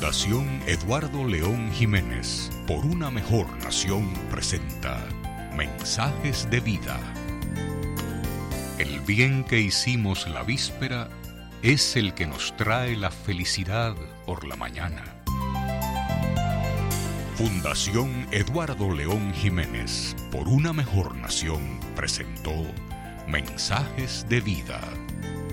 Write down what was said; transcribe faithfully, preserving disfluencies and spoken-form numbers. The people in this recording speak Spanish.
Fundación Eduardo León Jiménez, por una mejor nación, presenta Mensajes de Vida. El bien que hicimos la víspera es el que nos trae la felicidad por la mañana. Fundación Eduardo León Jiménez, por una mejor nación, presentó Mensajes de Vida.